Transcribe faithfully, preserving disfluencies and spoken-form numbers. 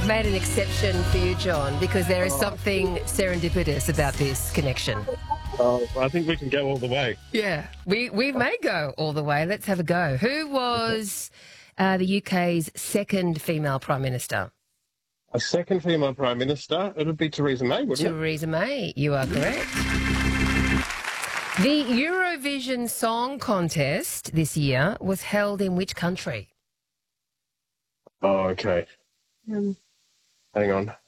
I've made an exception for you, John, because there is something serendipitous about this connection. Oh, I think we can go all the way. Yeah, we, we may go all the way. Let's have a go. Who was uh, the U K's second female Prime Minister? A second female Prime Minister, it would be Theresa May, wouldn't it? Theresa May, you are correct. The Eurovision Song Contest this year was held in which country? Oh, okay. Um, hang on.